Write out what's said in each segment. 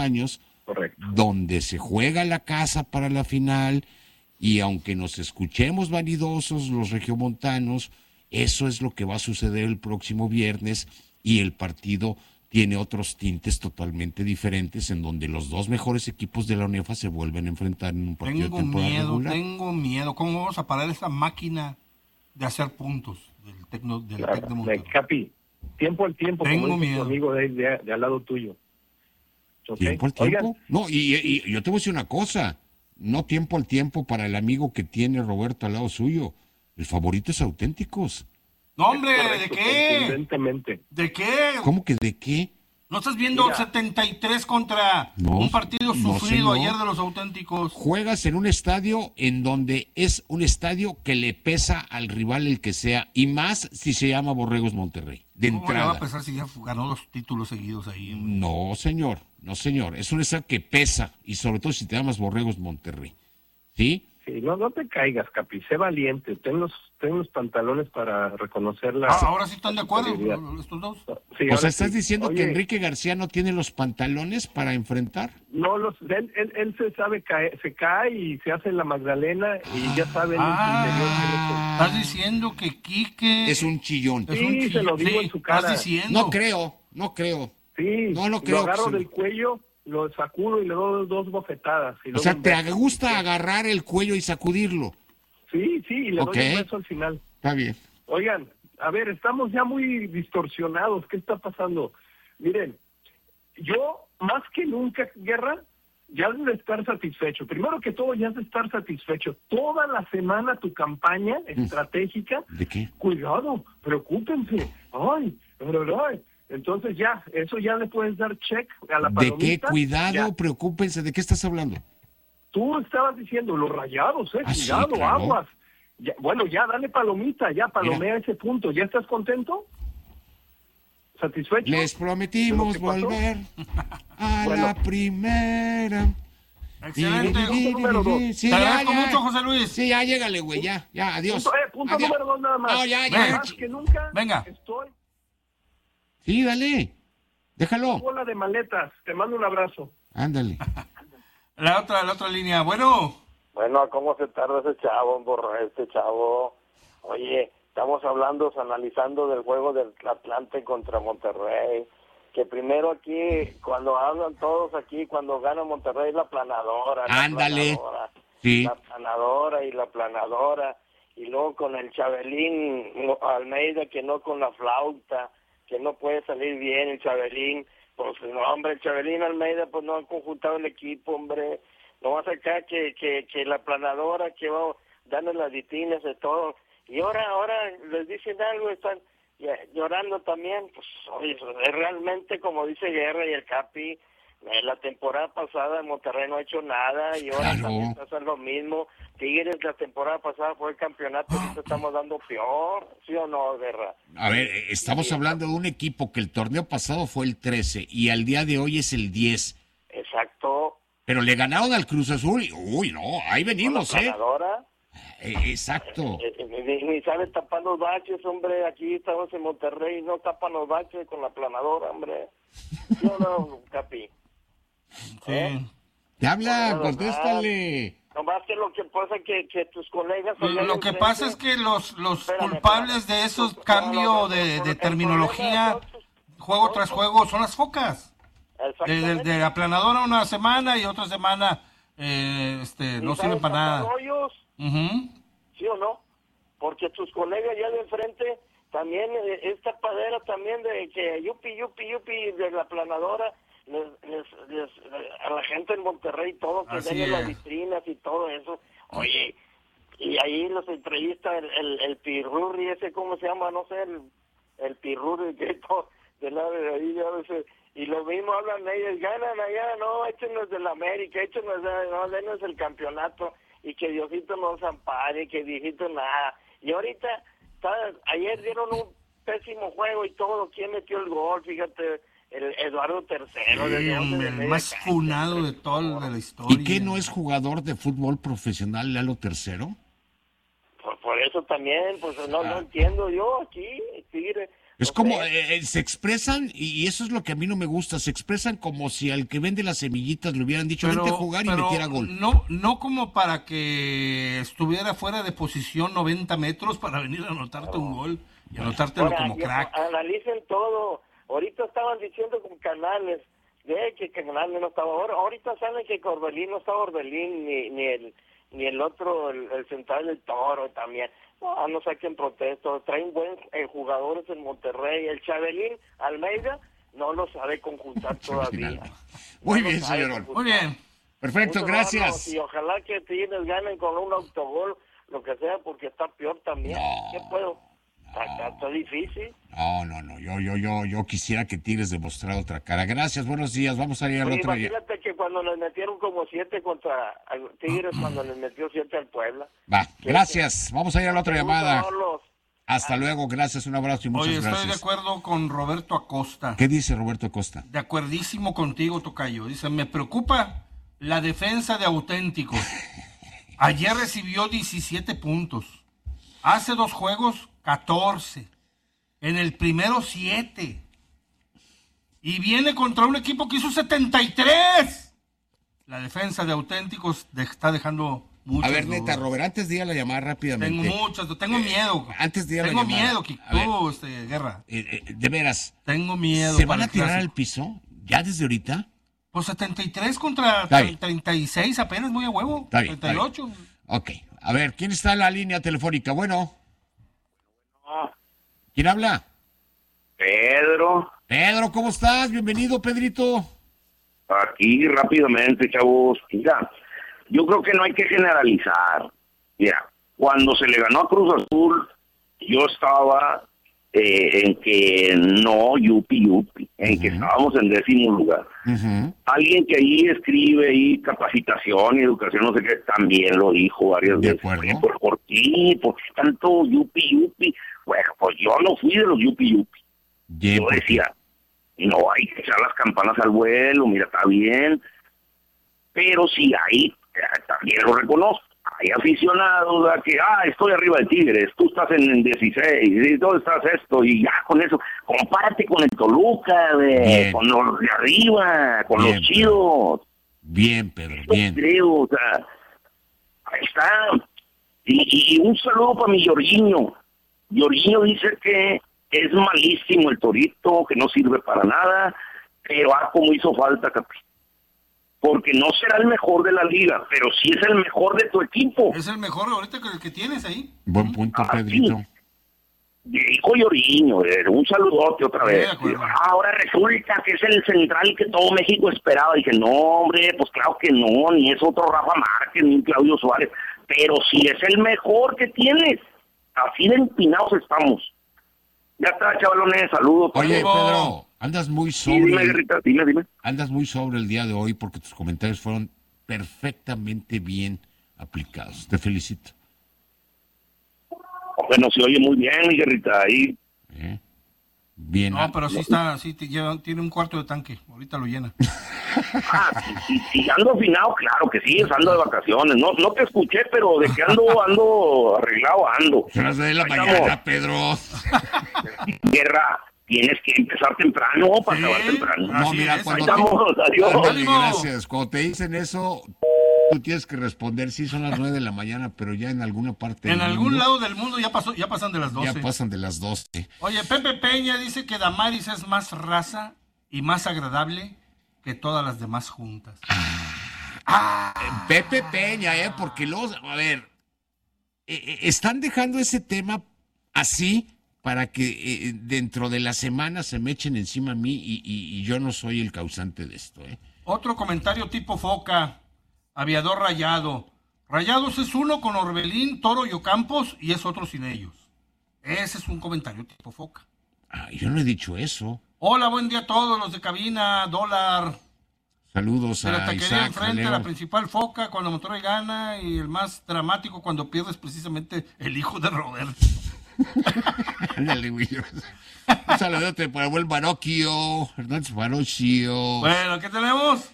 años, Correcto. donde se juega la casa para la final, y aunque nos escuchemos vanidosos los regiomontanos, eso es lo que va a suceder el próximo viernes, y el partido tiene otros tintes totalmente diferentes, en donde los dos mejores equipos de la UNEFA se vuelven a enfrentar en un partido de temporada regular. Tengo miedo. ¿Cómo vamos a parar esa máquina de hacer puntos del Tec de Monterrey? Capi, tiempo al tiempo, Tengo como dice miedo. tu amigo de al lado tuyo. ¿Okay? ¿Tiempo al tiempo? Oigan, No, y yo te voy a decir una cosa, no tiempo al tiempo para el amigo que tiene Roberto al lado suyo. El favorito es Auténticos. No, hombre, correcto, ¿de qué? contundentemente. ¿De qué? ¿Cómo que de qué? ¿No estás viendo Mira. 73 contra No, un partido no, sufrido señor. ayer de los Auténticos? Juegas en un estadio en donde es un estadio que le pesa al rival el que sea, y más si se llama Borregos Monterrey, de ¿Cómo le va a entrada. pesar si ya ganó los títulos seguidos ahí? No, señor, es un estadio que pesa, y sobre todo si te llamas Borregos Monterrey, ¿sí? Sí, no te caigas, Capi, sé valiente, ten los pantalones para reconocer la... Ahora sí están de acuerdo superioridad. estos dos. Sí, O ahora sea, ¿estás sí. diciendo que Oye, Enrique García no tiene los pantalones para enfrentar? No, él se sabe caer, se cae y se hace la Magdalena y ya saben en su interior Estás diciendo que Quique Es un chillón. es Sí, un se lo digo en su cara. Estás diciendo. No creo. Sí, No lo creo. agarro que se- del cuello, lo sacudo y le doy dos bofetadas. Y O luego sea, un ¿te beso. gusta agarrar el cuello y sacudirlo? Sí, y le Ok. doy un beso al final. Está bien. Oigan, a ver, estamos ya muy distorsionados. ¿Qué está pasando? Miren, yo más que nunca, Guerra, ya has de estar satisfecho. Primero que todo, ya has de estar satisfecho. Toda la semana tu campaña estratégica, ¿De qué? cuidado, preocúpense. Ay. Entonces ya, eso ya le puedes dar check a la ¿De palomita. qué? Cuidado, Ya. preocúpense. ¿De qué estás hablando? Tú estabas diciendo, los Rayados, Ah, sí, cuidado, claro. aguas. Ya, bueno, ya, dale palomita, ya, palomea ese punto. ¿Ya estás contento? ¿Satisfecho? Les prometimos ¿De lo que pasó? volver a Bueno. la primera. Excelente. Punto número 2. Sí, Te agradezco mucho, José Luis. Sí, ya llégale, güey, ya, adiós. Punto Adiós. número 2 nada más. No, ya. Más que nunca Venga. estoy Sí, dale. Déjalo. bola de maletas. Te mando un abrazo. Ándale. La otra línea. Bueno, ¿Cómo se tarda ese chavo en borrar este chavo? Oye, estamos analizando del juego del Atlante contra Monterrey, que primero aquí, cuando hablan todos aquí, cuando gana Monterrey, la planadora. Ándale. Sí. La planadora y la planadora, y luego con el Chabelín Almeida, que no con la flauta, que no puede salir bien el Chabelín. Pues no, hombre, el Chabelín Almeida pues no ha conjuntado el equipo, hombre. No va a sacar que la planadora, que va a darle las ditinas de todo. Y ahora les dicen algo, están llorando también. Pues oye, es realmente como dice Guerra y el Capi, la temporada pasada en Monterrey no ha hecho nada y ahora Claro. también está haciendo lo mismo. Tigres la temporada pasada fue el campeonato, ahorita estamos dando peor, ¿sí o no, Guerra? A ver, estamos hablando de un equipo que el torneo pasado fue el 13 y al día de hoy es el 10. Exacto. Pero le ganaron al Cruz Azul y, uy, no, ahí venimos, Con la planadora. Exacto. Ni sabe tapar los baches, hombre. Aquí estamos en Monterrey, no tapan los baches con la planadora, hombre. ¿Sí o no, Capi? sí. Te habla, Bueno, contéstale. Nomás que lo que pasa es que tus colegas... Lo que pasa es que los culpables de esos cambios de terminología, juego tras juego, son las focas. De la planadora una semana y otra semana no sirve para nada. Ujú. ¿Sí o no? Porque tus colegas ya de enfrente también, esta padera también de que yupi de la planadora, a la gente en Monterrey todo, que Así den las es. vitrinas y todo eso. Oye, y ahí los entrevista el Pirurri, ese, ¿cómo se llama? No sé, el Pirurri, que todo, del lado de ahí, ya ves, y lo mismo hablan ellos, ganan allá, no, échenos del América, no, denos el campeonato, y que Diosito nos ampare, que Diosito nada. Y ahorita, ayer dieron un pésimo juego y todo, ¿quién metió el gol? Fíjate, el Eduardo III. El más funado de toda la historia. ¿Y qué no es jugador de fútbol profesional Lalo Tercero? Por eso también, pues no entiendo yo aquí, Tigre. Es como, se expresan, y eso es lo que a mí no me gusta, se expresan como si al que vende las semillitas le hubieran dicho, vente a jugar y metiera gol. No como para que estuviera fuera de posición 90 metros para venir a anotarte un gol y anotártelo como crack. Analicen todo. Ahorita estaban diciendo con Canales, que Canales no estaba ahora. Ahorita saben que Orbelín no estaba Orbelín, ni el otro, el central del Toro también. No saquen protestos, traen buenos jugadores en Monterrey. El Chabelín Almeida no lo sabe conjuntar todavía. Muy bien, señor. Muy bien. Perfecto, gracias. Y ojalá que Tigres ganen con un autogol, lo que sea, porque está peor también. ¿Qué puedo? Está difícil. No, yo quisiera que Tigres demostrara otra cara. Gracias, buenos días, vamos a ir al otro día. Imagínate que cuando les metieron como 7 contra Tigres, cuando les metió 7 al Puebla. Gracias, vamos a ir a la otra llamada. Hasta luego, gracias, un abrazo y muchas gracias. Estoy de acuerdo con Roberto Acosta. ¿Qué dice Roberto Acosta? De acuerdísimo contigo, tocayo. Dice, me preocupa la defensa de Auténticos. Ayer recibió 17 puntos. Hace 2 juegos, 14. En el primero, 7. Y viene contra un equipo que hizo 73. La defensa de Auténticos está dejando muchas. A ver, neta, Robert, antes de ir a la llamada rápidamente. Tengo miedo. Antes de ir a la llamada. Tengo miedo, Guerra. De veras. Tengo miedo. ¿Se van a tirar al piso? ¿Ya desde ahorita? Pues 73 contra 36, apenas muy a huevo. 38. Ok. A ver, ¿quién está en la línea telefónica? Bueno. ¿Quién habla? Pedro. Pedro, ¿cómo estás? Bienvenido, Pedrito. Aquí rápidamente, chavos. Mira, yo creo que no hay que generalizar. Mira, cuando se le ganó a Cruz Azul, yo estaba en que no, yupi, en que estábamos en 10º lugar. Alguien que ahí escribe ahí capacitación y educación, no sé qué, también lo dijo varias veces. ¿Por qué tanto yupi? Bueno, pues yo no fui de los yupi. Yo decía, no hay que echar las campanas al vuelo, mira, está bien. Pero sí hay, también lo reconozco, hay aficionados a que, estoy arriba de Tigres, tú estás en 16, y tú estás esto, y ya con eso, compárate con el Toluca, con los de arriba, con los chidos. Bien, Pedro, bien. Creo, o sea, ahí está. Y un saludo para mi Jorginho. Jorginho dice que es malísimo el Torito, que no sirve para nada, pero como hizo falta, capi. Porque no será el mejor de la liga, pero sí es el mejor de tu equipo. Es el mejor ahorita que tienes ahí. Buen punto, Pedrito. Sí. Dijo Jorginho, un saludote otra vez. Ahora resulta que es el central que todo México esperaba. Dije, no, hombre, pues claro que no, ni es otro Rafa Márquez, ni Claudio Suárez, pero sí es el mejor que tienes. Así de empinados estamos. Ya está, chavalones, saludos. Oye, Pedro, andas muy sobre. Dime, Guerrita, dime. Andas muy sobre el día de hoy porque tus comentarios fueron perfectamente bien aplicados. Te felicito. Bueno, se oye muy bien, mi Guerrita, ahí. Bien. No, pero sí está, tiene un cuarto de tanque, ahorita lo llena. Sí, ando afinado, claro que sí, ando de vacaciones. No te escuché, pero de que ando arreglado, ando. Son las de la mañana, Pedro. Guerra, tienes que empezar temprano para acabar temprano. No, mira, cuando gracias. Cuando te dicen eso, tú tienes que responder, sí, son las 9 de la mañana, pero ya en alguna parte en algún lado del mundo ya pasan de las 12. Ya pasan de las 12. Oye, Pepe Peña dice que Damaris es más raza y más agradable que todas las demás juntas. Pepe Peña, porque a ver, están dejando ese tema así para que dentro de la semana se me echen encima a mí y yo no soy el causante de esto. Otro comentario tipo Foca, Aviador Rayado. Rayados es uno con Orbelín, Toro y Ocampos y es otro sin ellos. Ese es un comentario tipo Foca. Yo no he dicho eso. Hola, buen día a todos los de cabina, Dólar. Saludos a Isaac. Pero te enfrente Leo. La principal Foca cuando Monterrey gana y el más dramático cuando pierdes precisamente el hijo de Roberto. Ándale, güey. Un saludote para el buen Barocchio, Hernández Barocchio. Bueno, ¿qué tenemos?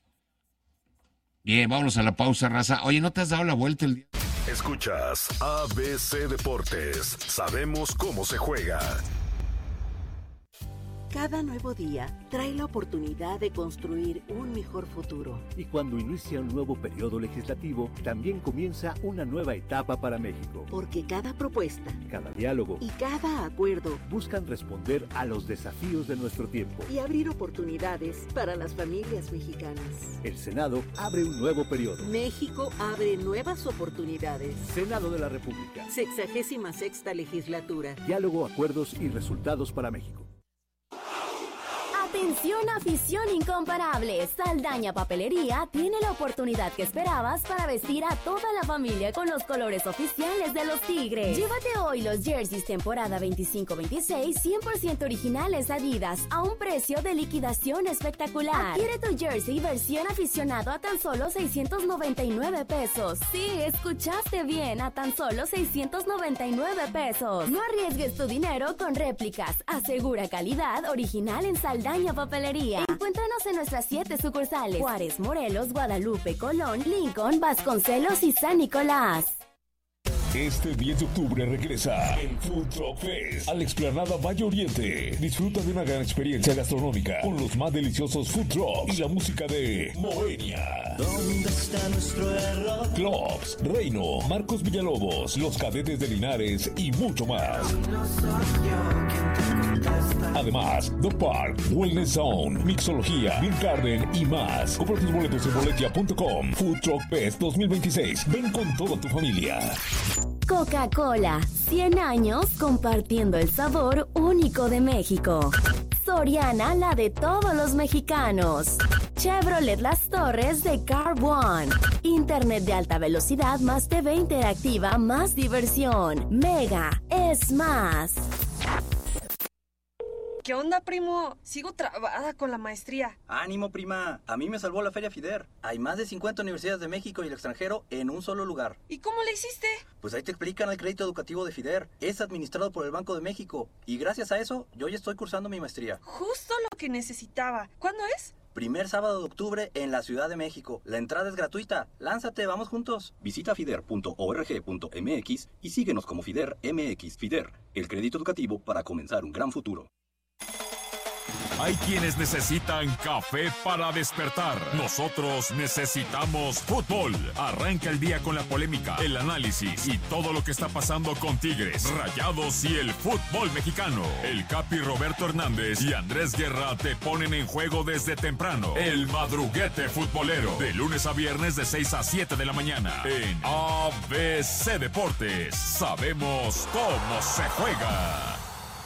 Bien, vámonos a la pausa, raza. Oye, ¿no te has dado la vuelta el día? Escuchas ABC Deportes. Sabemos cómo se juega. Cada nuevo día trae la oportunidad de construir un mejor futuro. Y cuando inicia un nuevo periodo legislativo, también comienza una nueva etapa para México. Porque cada propuesta, cada diálogo y cada acuerdo buscan responder a los desafíos de nuestro tiempo y abrir oportunidades para las familias mexicanas. El Senado abre un nuevo periodo. México abre nuevas oportunidades. Senado de la República. 66ª legislatura. Diálogo, acuerdos y resultados para México. Atención, afición incomparable. Saldaña Papelería tiene la oportunidad que esperabas para vestir a toda la familia con los colores oficiales de los Tigres. Llévate hoy los jerseys temporada 25-26 100% originales Adidas a un precio de liquidación espectacular. Adquiere tu jersey versión aficionado a tan solo 699 pesos. Sí, escuchaste bien, a tan solo 699 pesos. No arriesgues tu dinero con réplicas. Asegura calidad original en Saldaña Papelería. Encuéntranos en nuestras 7 sucursales: Juárez, Morelos, Guadalupe, Colón, Lincoln, Vasconcelos y San Nicolás. Este 10 de octubre regresa el Food Truck Fest a la explanada Valle Oriente. Disfruta de una gran experiencia gastronómica con los más deliciosos food trucks y la música de Moenia. ¿Dónde está nuestro error? Clubs, Reino, Marcos Villalobos, Los Cadetes de Linares y mucho más. No soy yo quien te contesta. Además, The Park, Wellness Zone, Mixología, Beer Garden y más. Compra tus boletos en boletia.com. Food Truck Fest 2026. Ven con toda tu familia. Coca-Cola, 100 años compartiendo el sabor único de México. Soriana, la de todos los mexicanos. Chevrolet Las Torres de Car One. Internet de alta velocidad más TV interactiva más diversión. Mega es más. ¿Qué onda, primo? Sigo trabada con la maestría. Ánimo, prima. A mí me salvó la Feria FIDER. Hay más de 50 universidades de México y el extranjero en un solo lugar. ¿Y cómo le hiciste? Pues ahí te explican el crédito educativo de FIDER. Es administrado por el Banco de México. Y gracias a eso, yo ya estoy cursando mi maestría. Justo lo que necesitaba. ¿Cuándo es? Primer sábado de octubre en la Ciudad de México. La entrada es gratuita. Lánzate, vamos juntos. Visita fider.org.mx y síguenos como FIDER MX. FIDER, el crédito educativo para comenzar un gran futuro. Hay quienes necesitan café para despertar. Nosotros necesitamos fútbol. Arranca el día con la polémica, el análisis y todo lo que está pasando con Tigres, Rayados y el fútbol mexicano. El Capi Roberto Hernández y Andrés Guerra te ponen en juego desde temprano. El madruguete futbolero. De lunes a viernes de 6 a 7 de la mañana. En ABC Deportes. Sabemos cómo se juega.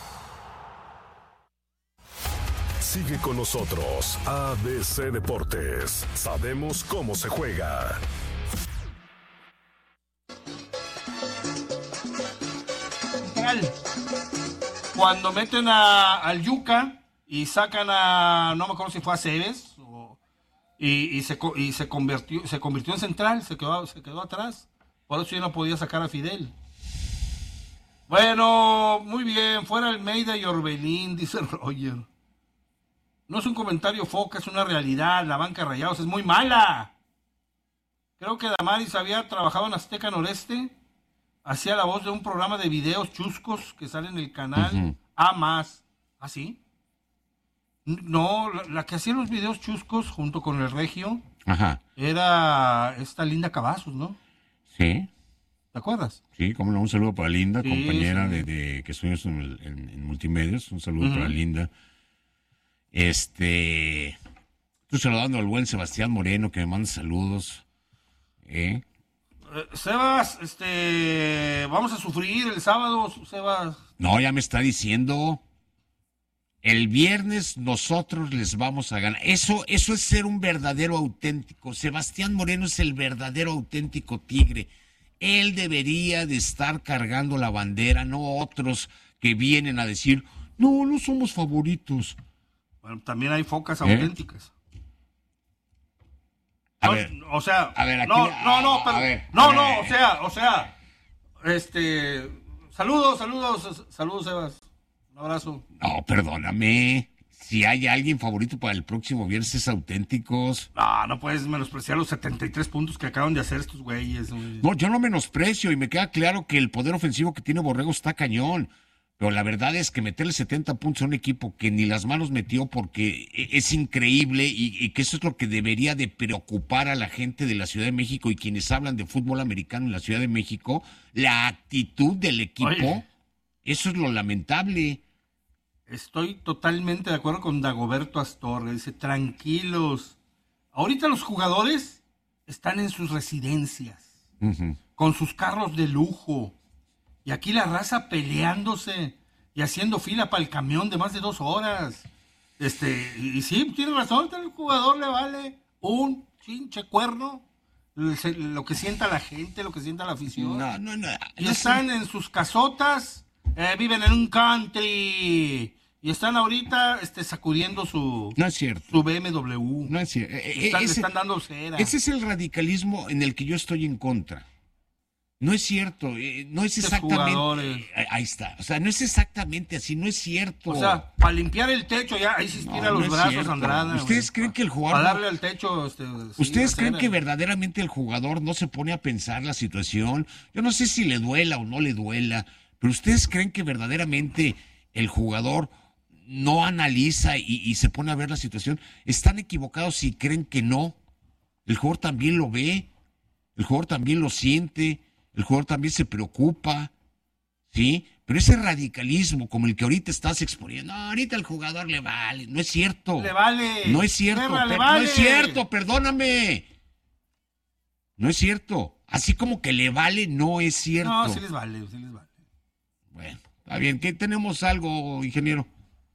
Sigue con nosotros, ABC Deportes. Sabemos cómo se juega. Cuando meten al Yuca y sacan a, no me acuerdo si fue a Cebes, y se convirtió en central, se quedó atrás. Por eso ya no podía sacar a Fidel. Bueno, muy bien, fuera Almeida y Orbelín, dice Roger. No es un comentario foca, es una realidad. La banca de Rayados es muy mala. Creo que Damaris había trabajado en Azteca Noreste. Hacía la voz de un programa de videos chuscos que sale en el canal A+. ¿Ah, sí? No, la que hacía los videos chuscos junto con el Regio era esta Linda Cavazos, ¿no? Sí. ¿Te acuerdas? Sí, cómo no, un saludo para Linda, sí, compañera sí. de que estuvimos en Multimedios. Un saludo para Linda. Estoy saludando al buen Sebastián Moreno, que me manda saludos. Sebas, vamos a sufrir el sábado, Sebas. No, ya me está diciendo. El viernes nosotros les vamos a ganar. Eso es ser un verdadero auténtico. Sebastián Moreno es el verdadero auténtico Tigre. Él debería de estar cargando la bandera, no otros que vienen a decir, no somos favoritos. Bueno, también hay focas auténticas. A ver, o sea, a ver, aquí, saludos, Sebas. Un abrazo. No, perdóname. Si hay alguien favorito para el próximo viernes es Auténticos. No puedes menospreciar los 73 puntos que acaban de hacer estos güeyes. No, yo no menosprecio y me queda claro que el poder ofensivo que tiene Borrego está cañón. Pero la verdad es que meterle 70 puntos a un equipo que ni las manos metió, porque es increíble y que eso es lo que debería de preocupar a la gente de la Ciudad de México y quienes hablan de fútbol americano en la Ciudad de México, la actitud del equipo. Oye, eso es lo lamentable. Estoy totalmente de acuerdo con Dagoberto Astorga. Dice, tranquilos. Ahorita los jugadores están en sus residencias, con sus carros de lujo. Y aquí la raza peleándose y haciendo fila para el camión de más de 2 horas. Y sí, tiene razón, el jugador le vale un chinche cuerno lo que sienta la gente, lo que sienta la afición. No. Y están en sus casotas, viven en un country y están ahorita sacudiendo su, no es cierto, su BMW. No es cierto. Le están dando cera. Ese es el radicalismo en el que yo estoy en contra. No es cierto, no es exactamente... Ahí está, o sea, no es exactamente así, no es cierto. O sea, para limpiar el techo ya, ahí se estira los brazos, cierto. Andrada. ¿Ustedes creen que el jugador... Para darle al techo... ¿Ustedes creen que verdaderamente el jugador no se pone a pensar la situación? Yo no sé si le duela o no le duela, pero ¿ustedes creen que verdaderamente el jugador no analiza y se pone a ver la situación? Están equivocados si creen que no. El jugador también lo ve, el jugador también lo siente... El jugador también se preocupa, ¿sí? Pero ese radicalismo como el que ahorita estás exponiendo, no, ahorita el jugador le vale, no es cierto. Le vale. No es cierto, vale. No es cierto, perdóname. No es cierto. Así como que le vale, no es cierto. No, sí les vale, sí les vale. Bueno, está bien, ¿qué tenemos algo, ingeniero?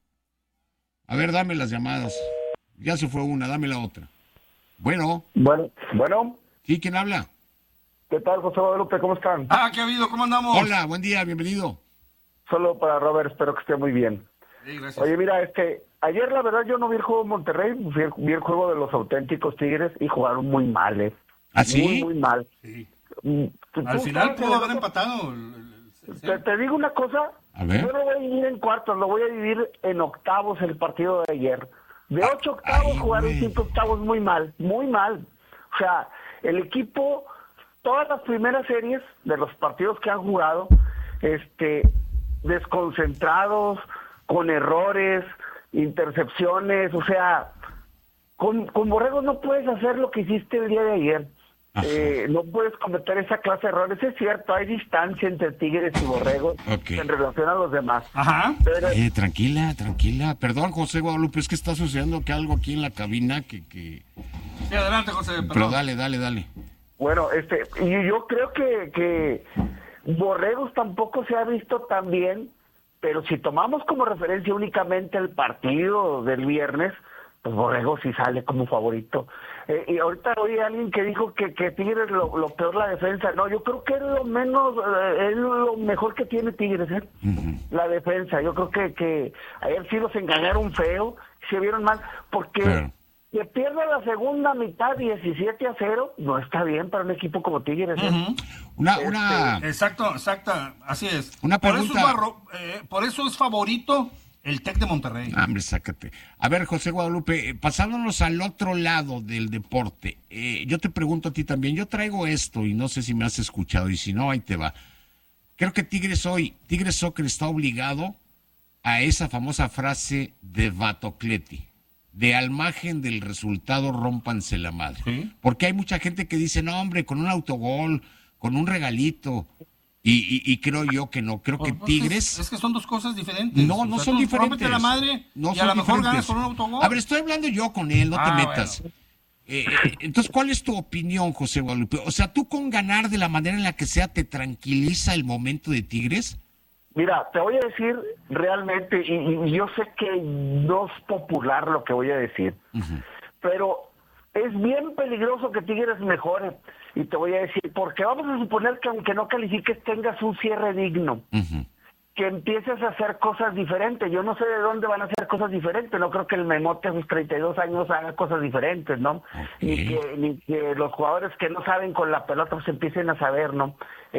A ver, dame las llamadas. Ya se fue una, dame la otra. Bueno. Sí, ¿quién habla? ¿Qué tal, José Guadalupe? ¿Cómo están? ¿Qué ha habido? ¿Cómo andamos? Hola, buen día, bienvenido. Solo para Robert, espero que esté muy bien. Sí, gracias. Oye, mira, ayer la verdad yo no vi el juego de Monterrey, vi el juego de los auténticos Tigres y jugaron muy mal, ¿Ah, sí? Muy, muy mal. Sí. Al final pudo haber empatado. Te digo una cosa, a ver. Yo no voy a dividir en cuartos, lo voy a dividir en octavos el partido de ayer. De 8 octavos jugaron 5 octavos muy mal, muy mal. O sea, el equipo... Todas las primeras series de los partidos que han jugado, desconcentrados, con errores, intercepciones, o sea, con Borrego no puedes hacer lo que hiciste el día de ayer. No puedes cometer esa clase de errores. Es cierto, hay distancia entre Tigres y Borrego en relación a los demás. Ajá. Pero... tranquila. Perdón, José Guadalupe, es que está sucediendo que algo aquí en la cabina que... Sí, adelante, José. Perdón. Pero dale. Bueno, y yo creo que Borregos tampoco se ha visto tan bien, pero si tomamos como referencia únicamente el partido del viernes, pues Borregos sí sale como favorito. Y ahorita oí a alguien que dijo que Tigres lo peor la defensa. No, yo creo que es lo mejor que tiene Tigres, la defensa. Yo creo que ayer sí los engañaron feo, se vieron mal, porque... Que pierda la segunda mitad 17-0, no está bien para un equipo como Tigres. Exacto, así es. Una pregunta. Por eso es favorito el Tec de Monterrey. Hombre, sácate. A ver, José Guadalupe, pasándonos al otro lado del deporte, yo te pregunto a ti también, yo traigo esto y no sé si me has escuchado y si no, ahí te va. Creo que Tigres Soccer está obligado a esa famosa frase de Batocleti. De al margen del resultado, rómpanse la madre. ¿Sí? Porque hay mucha gente que dice, no, hombre, con un autogol, con un regalito. Y creo yo que no. Creo que Tigres... Es que son dos cosas diferentes. No son diferentes. Rómpete la madre no y a lo mejor ganas con un autogol. A ver, estoy hablando yo con él, no te metas. Bueno. Entonces, ¿cuál es tu opinión, José Guadalupe? O sea, ¿tú con ganar de la manera en la que sea te tranquiliza el momento de Tigres? Mira, te voy a decir realmente, y yo sé que no es popular lo que voy a decir, pero es bien peligroso que Tigres mejore. Y te voy a decir, porque vamos a suponer que aunque no califiques tengas un cierre digno, que empieces a hacer cosas diferentes. Yo no sé de dónde van a hacer cosas diferentes, no creo que el Memote a sus 32 años haga cosas diferentes, ¿no? Ni que los jugadores que no saben con la pelota pues empiecen a saber, ¿no?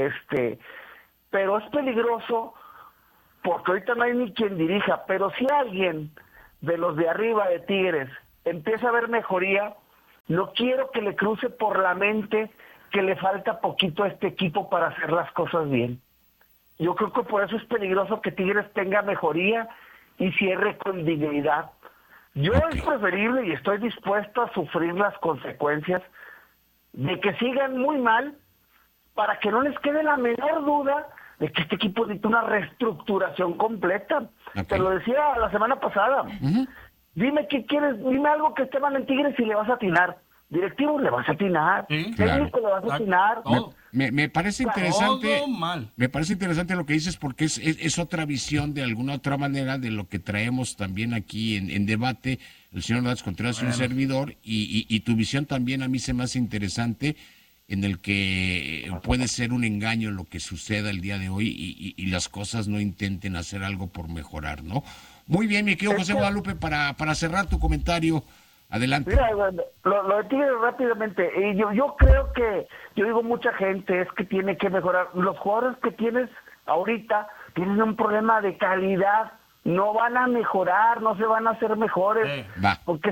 Pero es peligroso porque ahorita no hay ni quien dirija, pero si alguien de los de arriba de Tigres empieza a ver mejoría, no quiero que le cruce por la mente que le falta poquito a este equipo para hacer las cosas bien. yo creo que por eso es peligroso que Tigres tenga mejoría y cierre con dignidad. Yo es preferible y estoy dispuesto a sufrir las consecuencias de que sigan muy mal para que no les quede la menor duda de que este equipo necesita una reestructuración completa. Te lo decía la semana pasada. Dime qué quieres, dime algo que esté mal en Tigres y le vas a atinar. Directivo le vas a atinar, técnico le vas a atinar. Me parece interesante. Me parece interesante lo que dices porque es otra visión de alguna otra manera de lo que traemos también aquí en debate el señor Nández Contreras y un servidor y tu visión también a mí se me hace interesante en el que puede ser un engaño lo que suceda el día de hoy y las cosas no intenten hacer algo por mejorar, ¿no? Muy bien, mi querido José Guadalupe, para cerrar tu comentario. Adelante. Mira, lo de Tigres rápidamente. Yo creo que, yo digo mucha gente, es que tiene que mejorar. Los jugadores que tienes ahorita tienen un problema de calidad. No van a mejorar, no se van a hacer mejores. Porque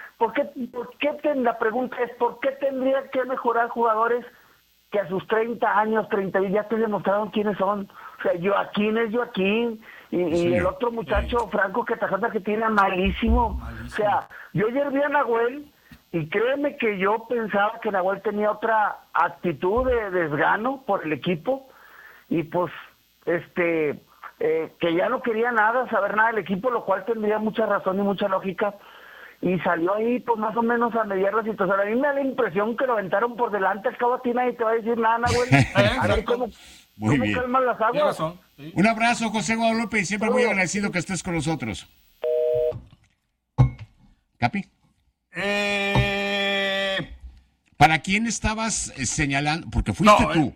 la pregunta es, ¿por qué tendría que mejorar jugadores que a sus 30 años, 30 ya te demostraron quiénes son? O sea, Joaquín es Joaquín. Y el otro muchacho, Franco, que Tajanta, que tiene malísimo. O sea, yo ayer vi a Nahuel y créeme que yo pensaba que Nahuel tenía otra actitud de desgano por el equipo y pues, que ya no quería saber nada del equipo, lo cual tendría mucha razón y mucha lógica. Y salió ahí, pues más o menos a mediar la situación. A mí me da la impresión que lo aventaron por delante, al cabo a ti nadie te va a decir nada, Nahuel. A ver cómo calman las aguas. Sí. Un abrazo, José Guadalupe, y siempre muy agradecido que estés con nosotros. ¿Capi? ¿Para quién estabas señalando? Porque fuiste tú.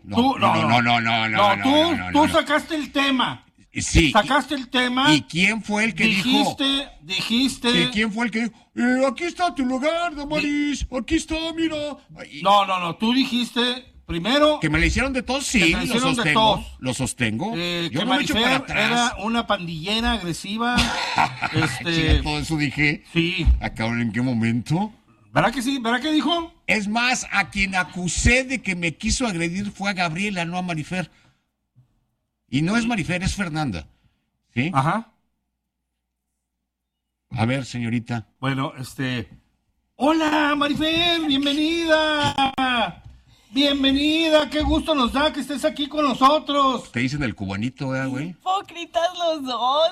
Tú sacaste el tema. Sí. Sacaste el tema. ¿Y quién fue el que dijiste? ¿Y quién fue el que dijo? Aquí está tu lugar, Damaris. Aquí está, mira. No. Tú dijiste primero. Que me le hicieron de todos, sí. Lo sostengo. Yo no me echo para atrás. Era una pandillera agresiva. Todo eso dije. Sí. ¿Acabaron en qué momento? ¿Verdad que sí? ¿Verdad que dijo? Es más, a quien acusé de que me quiso agredir fue a Gabriela, no a Marifer. Y no es Marifer, es Fernanda. ¿Sí? Ajá. A ver, señorita. Bueno, Hola, Marifer, bienvenida. Bienvenida, qué gusto nos da que estés aquí con nosotros. Te dicen el cubanito, güey. Hipócritas los dos,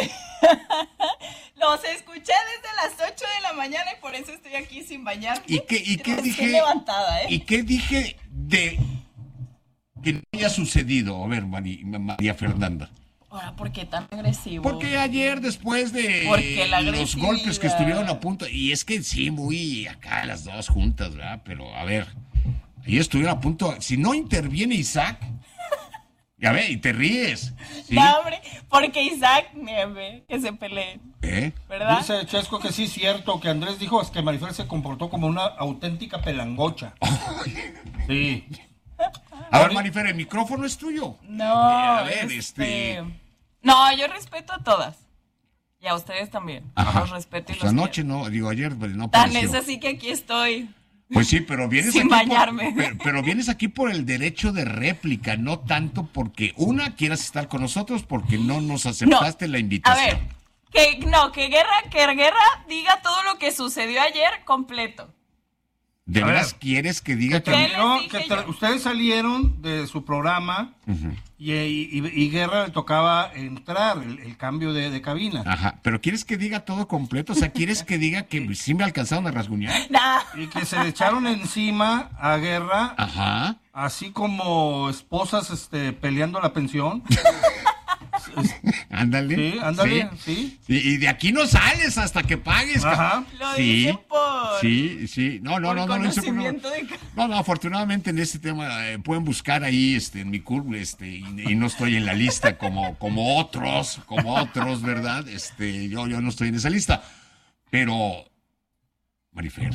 Los escuché desde las 8 de la mañana y por eso estoy aquí sin bañarme. ¿Y qué dije? Levantada, ¿Y qué dije de que no haya sucedido? A ver, María Fernanda. Ahora, ¿por qué tan agresivo? Porque ayer, después de los golpes que estuvieron a punto, y es que sí, muy acá las dos juntas, ¿verdad? Pero, a ver, ahí estuvieron a punto, si no interviene Isaac, ya ve, y te ríes. ¿Sí? No, hombre, porque Isaac, que se peleen. ¿Verdad? Dice Chesco que sí es cierto, que Andrés dijo es que Marifer se comportó como una auténtica pelangocha. Sí. A ver, Marifer, el micrófono es tuyo. No, a ver, No, yo respeto a todas. Y a ustedes también. Ajá. Los respeto y pues los anoche quiero. no, digo ayer, pues no Tan pareció. es así que aquí estoy. Pues sí, pero vienes sin aquí bañarme. pero vienes aquí por el derecho de réplica, no tanto porque quieras estar con nosotros, porque no nos aceptaste la invitación. A ver, que Guerra diga todo lo que sucedió ayer completo. ¿De veras quieres que diga que ustedes salieron de su programa y Guerra le tocaba entrar, el cambio de cabina? Ajá, pero ¿quieres que diga todo completo? O sea, ¿quieres que diga que sí me alcanzaron a rasguñar? Y que se le echaron encima a Guerra, así como esposas peleando la pensión. Ándale. Sí, ándale, sí. Y de aquí no sales hasta que pagues. Ajá. Lo dice por... Sí. No, conocimiento no, afortunadamente en este tema pueden buscar ahí en mi curva, y no estoy en la lista como otros, ¿verdad? Yo no estoy en esa lista. Pero, Marifer.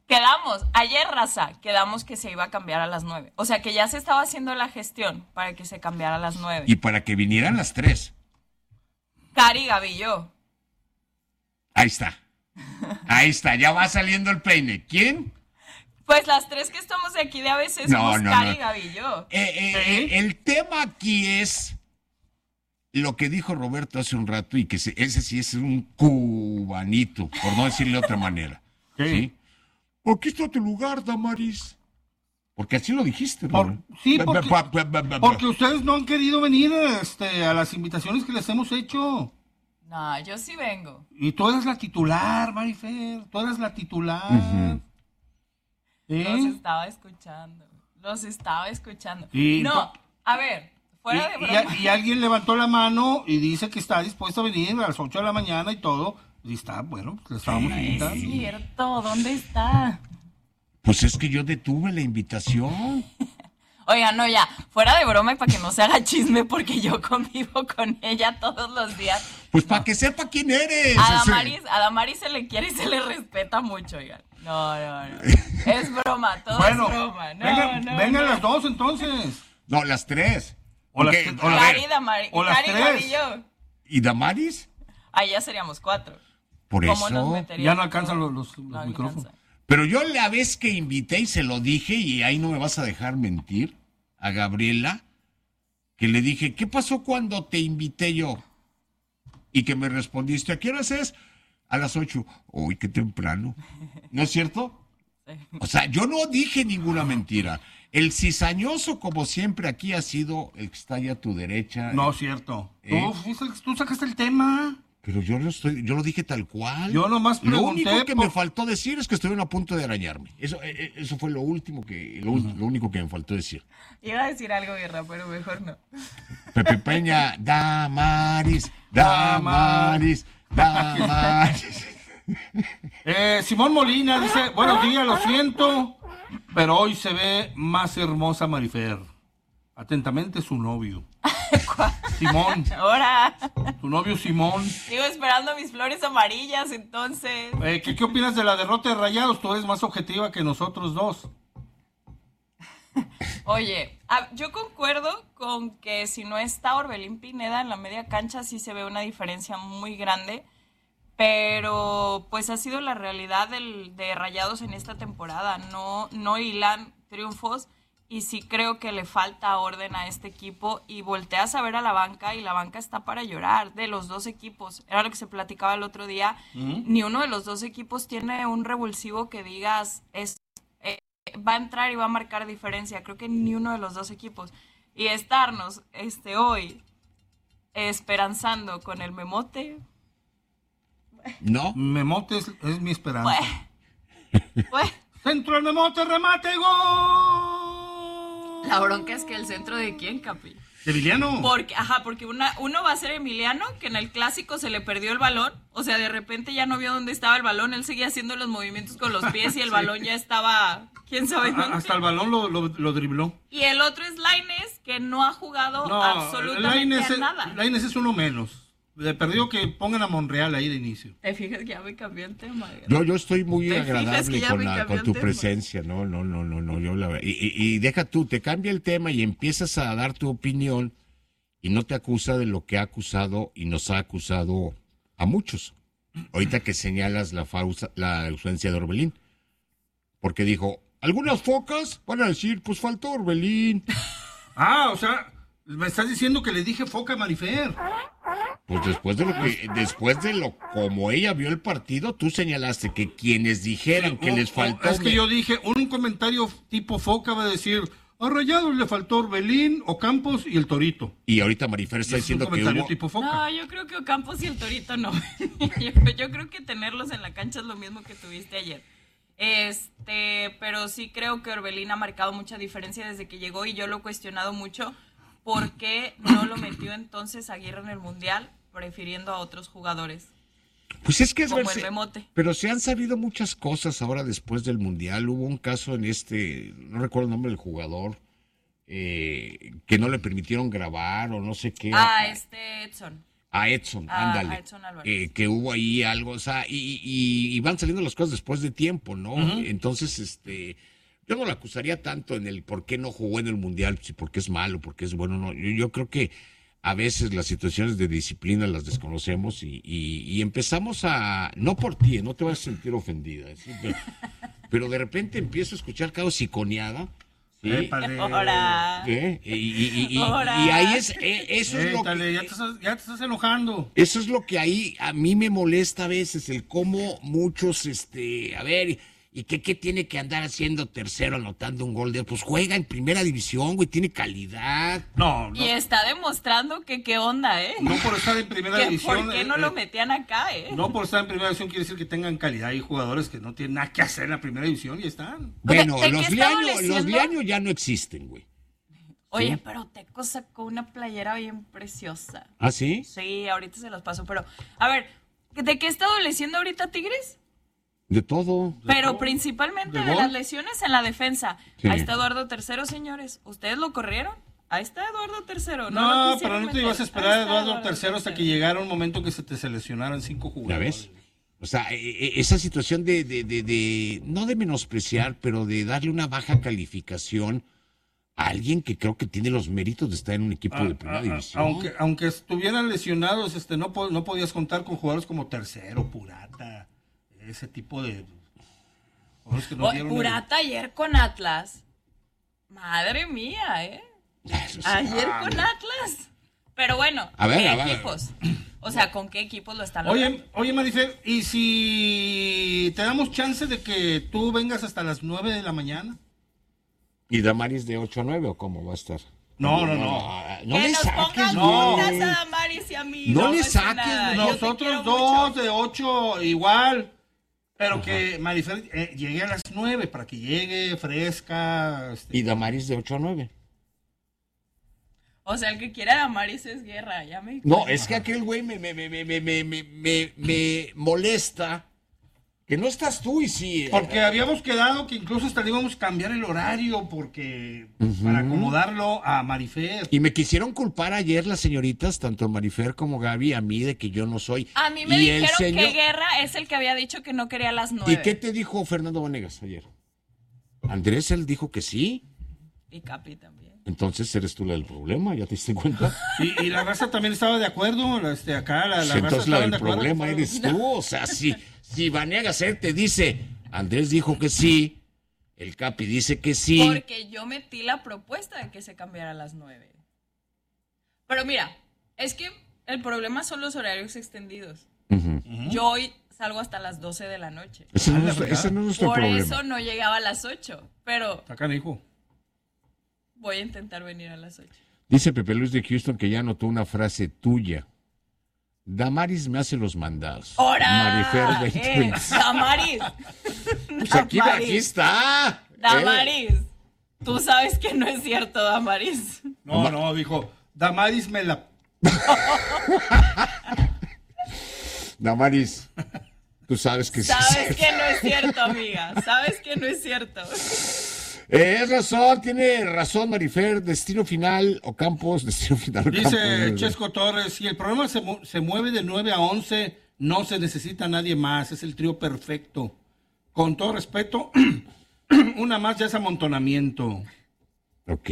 Quedamos que se iba a cambiar a las 9. O sea, que ya se estaba haciendo la gestión para que se cambiara a las 9. Y para que vinieran las 3. Cari Gavillo. Ahí está, ya va saliendo el peine. ¿Quién? Pues las 3 que estamos aquí de ABC somos Cari Gavillo. El tema aquí es lo que dijo Roberto hace un rato, y que ese sí es un cubanito, por no decirle de otra manera. ¿Sí? Aquí está tu lugar, Damaris. Porque así lo dijiste, ¿no? Sí, porque ustedes no han querido venir a las invitaciones que les hemos hecho. No, yo sí vengo. Y tú eres la titular, Marifer. Tú eres la titular. Los estaba escuchando. No, a ver, fuera de broma. Y alguien levantó la mano y dice que está dispuesto a venir a las 8 de la mañana y todo. Y está, bueno, le estábamos invitando. Es cierto, ¿dónde está? Pues es que yo detuve la invitación. Oiga, no, ya, fuera de broma y para que no se haga chisme, porque yo convivo con ella todos los días. Pues para que sepa quién eres. A Damaris se le quiere y se le respeta mucho, oigan. No. Es broma, todo es broma. Vengan las dos entonces. No, las tres. Cari, Damaris. O las tres. Y yo. ¿Y Damaris? Ahí ya seríamos 4. Por ¿Cómo eso. nos meteríamos? Ya no alcanzan los micrófonos. Pero yo la vez que invité y se lo dije, y ahí no me vas a dejar mentir, a Gabriela, que le dije, ¿qué pasó cuando te invité yo? Y que me respondiste, ¿a qué horas es? A las 8. Uy, qué temprano. ¿No es cierto? Sí. O sea, yo no dije ninguna mentira. El cizañoso, como siempre, aquí ha sido el que está allá a tu derecha. No, cierto. Tú sacaste el tema. Pero yo lo dije tal cual. Yo nomás pregunté. Lo único que me faltó decir es que estuvieron a punto de arañarme. Eso fue lo único que me faltó decir. Iba a decir algo, Guerra, pero mejor no. Pepe Peña, Damaris. Simón Molina dice, buenos días, lo siento, pero hoy se ve más hermosa Marifer. Atentamente, su novio. Simón. Ahora. Tu novio Simón. Sigo esperando mis flores amarillas, entonces. ¿Qué opinas de la derrota de Rayados? Tú eres más objetiva que nosotros dos. Oye, yo concuerdo con que si no está Orbelín Pineda en la media cancha sí se ve una diferencia muy grande, pero pues ha sido la realidad de Rayados en esta temporada. No hilan triunfos. Y sí creo que le falta orden a este equipo, y volteas a ver a la banca y la banca está para llorar de los dos equipos. Era lo que se platicaba el otro día. Ni uno de los dos equipos tiene un revulsivo que digas va a entrar y va a marcar diferencia. Creo que ni uno de los dos equipos. Y estarnos hoy esperanzando con el Memote. No. Memote es mi esperanza. Pues. Centro del Memote, remate, gol. La bronca es que el centro de quién, Capi. ¿De Emiliano? Porque uno va a ser Emiliano, que en el clásico se le perdió el balón. O sea, de repente ya no vio dónde estaba el balón. Él seguía haciendo los movimientos con los pies y el balón ya estaba, quién sabe dónde. Hasta el balón lo dribló. Y el otro es Lainez, que no ha jugado absolutamente nada. Lainez es uno menos. Le perdió que pongan a Monreal ahí de inicio. Te fijas que ya me cambió el tema. Yo estoy muy agradable con tu presencia. No. Y deja tú, te cambia el tema y empiezas a dar tu opinión y no te acusa de lo que ha acusado y nos ha acusado a muchos. Ahorita que señalas la ausencia de Orbelín. Porque dijo, algunas focas van a decir, pues faltó Orbelín. O sea, me estás diciendo que le dije foca a Marifer. Pues después de lo como ella vio el partido, tú señalaste que quienes dijeran que les faltó... Es que yo dije, un comentario tipo foca va a decir, a Rayados le faltó Orbelín, Ocampos y el Torito. Y ahorita Marifer está diciendo que hubo... tipo foca. No, yo creo que Ocampos y el Torito no. yo creo que tenerlos en la cancha es lo mismo que tuviste ayer. Pero sí creo que Orbelín ha marcado mucha diferencia desde que llegó y yo lo he cuestionado mucho. ¿Por qué no lo metió entonces Aguirre en el Mundial, prefiriendo a otros jugadores? Pues es que es como el Memote. Pero se han sabido muchas cosas ahora después del Mundial. Hubo un caso en no recuerdo el nombre del jugador, que no le permitieron grabar o no sé qué. Edson. A Edson, ándale. A Edson Álvarez. Que hubo ahí algo, o sea, y van saliendo las cosas después de tiempo, ¿no? Entonces, yo no lo acusaría tanto en el por qué no jugó en el Mundial, si porque es malo, porque es bueno, no. Yo creo que a veces las situaciones de disciplina las desconocemos y empezamos a, no por ti, no te vas a sentir ofendida, ¿sí? Pero de repente empiezo a escuchar cada siconeada, Sí. Ahora. Y ahí eso es lo que... Ya te estás enojando. Eso es lo que ahí a mí me molesta a veces, el cómo muchos, a ver, ¿y qué tiene que andar haciendo tercero anotando un gol de... Pues juega en primera división, güey, tiene calidad. No. Y está demostrando que qué onda, ¿eh? No por estar en primera división. ¿Por qué no lo metían acá, No por estar en primera división quiere decir que tengan calidad. Hay jugadores que no tienen nada que hacer en la primera división y están. Bueno, los Liaños ya no existen, güey. Oye, ¿sí? Pero Teco sacó una playera bien preciosa. ¿Ah, sí? Sí, ahorita se los paso, pero... A ver, ¿de qué está adoleciendo ahorita Tigres? De todo. Pero principalmente de las lesiones en la defensa. Sí. Ahí está Eduardo III, señores. ¿Ustedes lo corrieron? Ahí está Eduardo III. No, pero no te ibas a esperar a Eduardo III hasta que llegara un momento que se te seleccionaran 5 jugadores. ¿Ya ves? O sea, esa situación de no de menospreciar, pero de darle una baja calificación a alguien que creo que tiene los méritos de estar en un equipo de primera división. Aunque estuvieran lesionados, no podías contar con jugadores como Tercero, Purata, ese tipo de jugadores que no dieron Purata ayer con Atlas. Madre mía, ¿eh? Ayer con Atlas. Pero bueno, ¿qué equipos? O sea, ¿con qué equipos lo están logrando? Oye, Marifer, ¿y si te damos chance de que tú vengas hasta las 9 de la mañana? ¿Y Damaris de 8 a 9 o cómo va a estar? No. No le saques, güey. A Damaris y a mí. No le saques, güey. Nosotros dos de 8 igual. Pero que Marifer llegue a las 9 para que llegue fresca. Y Damaris de 8 a 9. O sea, el que quiera Damaris es guerra, ya me... No, es que aquel güey me molesta que no estás tú y sí. Porque habíamos quedado que incluso hasta le íbamos a cambiar el horario porque para acomodarlo a Marifer. Y me quisieron culpar ayer las señoritas, tanto Marifer como Gaby, a mí de que yo no soy. A mí me dijeron que Guerra es el que había dicho que no quería las 9. ¿Y qué te dijo Fernando Vanegas ayer? Andrés, él dijo que sí. Y Capi también. Entonces eres tú la del problema, ¿ya te diste cuenta? Y la raza también estaba de acuerdo, acá la raza entonces la del de acuerdo, problema eres tú, o sea, si Vanegas él te dice, Andrés dijo que sí, el Capi dice que sí. Porque yo metí la propuesta de que se cambiara a las 9. Pero mira, es que el problema son los horarios extendidos. Yo hoy salgo hasta las 12 de la noche. Ese no es nuestro problema. Por eso no llegaba a las 8, pero... Acá, hijo. Voy a intentar venir a las 8. Dice Pepe Luis de Houston que ya anotó una frase tuya. Damaris me hace los mandados. ¡Hora! Marifer 2020. Damaris. Pues aquí está. Damaris. Tú sabes que no es cierto, Damaris. No, dijo, Damaris me la... Damaris, tú sabes que sí. Sabes que no es cierto, amiga. Sabes que no es cierto. Es razón, tiene razón Marifer, destino final Ocampos, destino final Ocampos. Dice Chesco Torres, si el programa se mueve de 9 a 11, no se necesita nadie más, es el trío perfecto. Con todo respeto, una más ya es amontonamiento. Ok.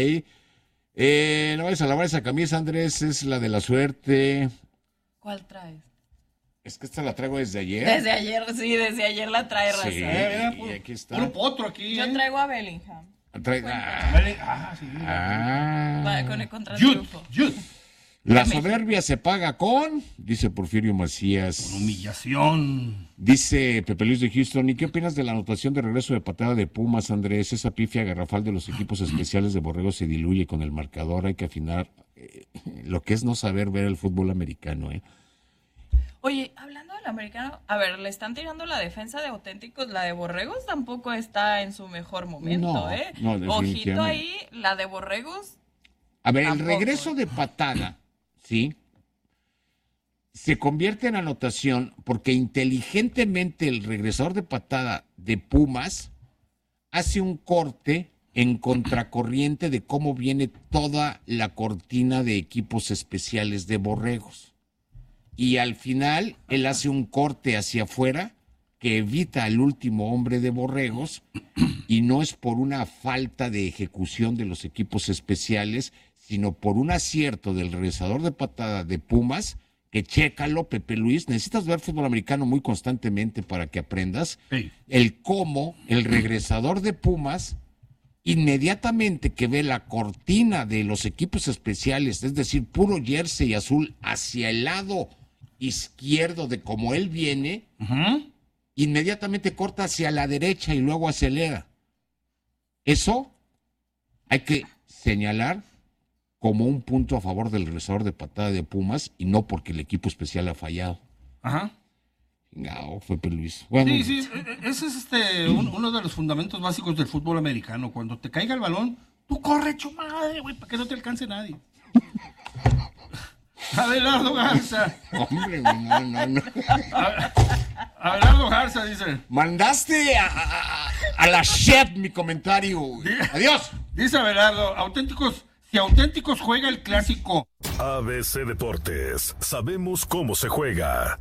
No vayas a lavar esa camisa, Andrés, es la de la suerte. ¿Cuál traes? Es que esta la traigo desde ayer. Desde ayer la trae raza. Sí, y aquí está. Puro potro aquí. Yo traigo a Bellingham. Con el contratriunfo. La soberbia se paga con, dice Porfirio Macías. Con humillación. Dice Pepe Luis de Houston, ¿y qué opinas de la anotación de regreso de patada de Pumas, Andrés? Esa pifia garrafal de los equipos especiales de Borrego se diluye con el marcador. Hay que afinar lo que es no saber ver el fútbol americano, ¿eh? Oye, hablando del americano, a ver, le están tirando la defensa de auténticos, la de Borregos tampoco está en su mejor momento, ¿eh? No, ojito ahí, la de Borregos. A ver, tampoco. El regreso de patada, ¿sí? Se convierte en anotación porque inteligentemente el regresador de patada de Pumas hace un corte en contracorriente de cómo viene toda la cortina de equipos especiales de Borregos. Y al final, él hace un corte hacia afuera que evita al último hombre de Borregos y no es por una falta de ejecución de los equipos especiales, sino por un acierto del regresador de patada de Pumas, que chécalo, Pepe Luis, necesitas ver fútbol americano muy constantemente para que aprendas el cómo el regresador de Pumas inmediatamente que ve la cortina de los equipos especiales, es decir, puro jersey azul hacia el lado izquierdo de como él viene, inmediatamente corta hacia la derecha y luego acelera. Eso hay que señalar como un punto a favor del regresador de patada de Pumas y no porque el equipo especial ha fallado. Ajá. No, fue Luis. Bueno. Sí, ese es uno de los fundamentos básicos del fútbol americano. Cuando te caiga el balón, tú corre, hecho madre, güey, para que no te alcance nadie. Abelardo Garza. Hombre, no. Abelardo Garza dice. Mandaste a la chef mi comentario. Adiós. Dice Abelardo, si auténticos juega el clásico. ABC Deportes, sabemos cómo se juega.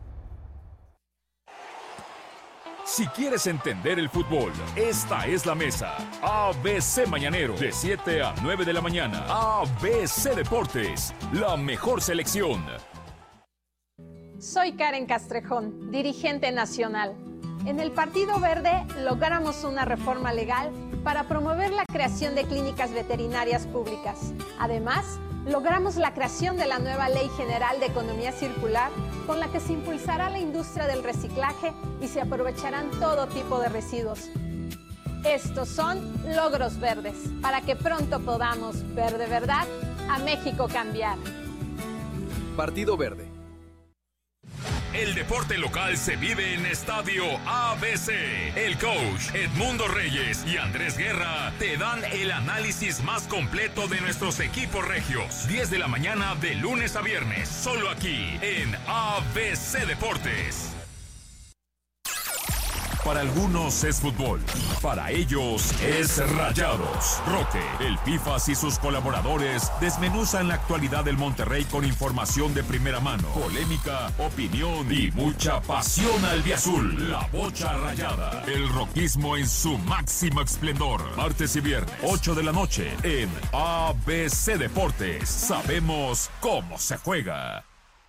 Si quieres entender el fútbol, esta es la mesa. ABC Mañanero, de 7 a 9 de la mañana. ABC Deportes, la mejor selección. Soy Karen Castrejón, dirigente nacional. En el Partido Verde logramos una reforma legal para promover la creación de clínicas veterinarias públicas. Además, logramos la creación de la nueva Ley General de Economía Circular, con la que se impulsará la industria del reciclaje y se aprovecharán todo tipo de residuos. Estos son logros verdes, para que pronto podamos ver de verdad a México cambiar. Partido Verde. El deporte local se vive en Estadio ABC. El coach Edmundo Reyes y Andrés Guerra te dan el análisis más completo de nuestros equipos regios. 10 de la mañana de lunes a viernes, solo aquí en ABC Deportes. Para algunos es fútbol, para ellos es Rayados. Roque, el Pifas y sus colaboradores desmenuzan la actualidad del Monterrey con información de primera mano, polémica, opinión y mucha pasión albiazul. La Bocha Rayada, el roquismo en su máximo esplendor. Martes y viernes, 8 de la noche, en ABC Deportes. Sabemos cómo se juega.